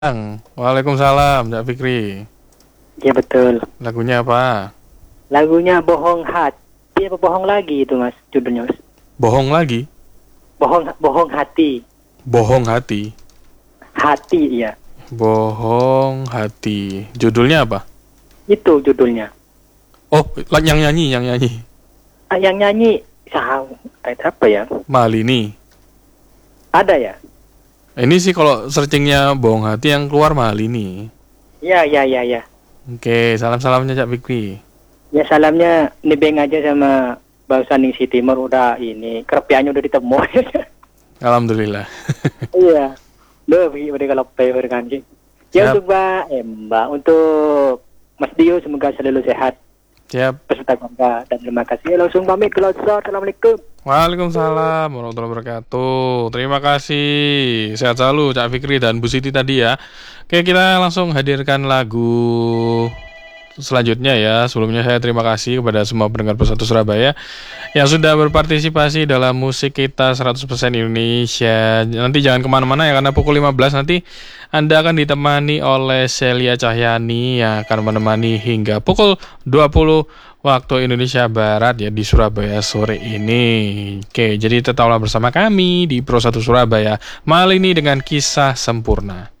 Waalaikumsalam, Cak Fikri. Ya betul. Lagunya apa? Lagunya Bohong Hati apa Bohong Lagi itu mas judulnya mas. Bohong lagi? Bohong Hati. Bohong hati. Hati ya. Bohong hati. Judulnya apa? Itu judulnya. Oh, yang nyanyi. Yang nyanyi apa ya? Malini. Ada ya? Ini sih kalau searchingnya bohong hati yang keluar Malini. Ya. Oke, salam-salamnya Cak Fikri. Ya salamnya nebeng aja sama Bangsa Ningsi Timur udah ini kerepiannya udah ditemu. Alhamdulillah. Iya. Lebih mereka lepai berkanji. Ya Siap. untuk Mbak untuk Mas Dio semoga selalu sehat. Siap. Peserta bangga dan terima kasih. Langsung pamit ke Assalamualaikum. Waalaikumsalam warahmatullahi wabarakatuh. Terima kasih. Sehat selalu Cak Fikri dan Bu Siti tadi ya. Oke, kita langsung hadirkan lagu selanjutnya ya. Sebelumnya saya terima kasih kepada semua pendengar Persatu Surabaya yang sudah berpartisipasi dalam musik kita 100% Indonesia. Nanti jangan kemana-mana ya, karena pukul 15 nanti Anda akan ditemani oleh Celia Cahyani yang akan menemani hingga pukul 20 waktu Indonesia Barat ya di Surabaya sore ini. Oke, jadi tetaplah bersama kami di Pro 1 Surabaya. Malini dengan Kisah Sempurna.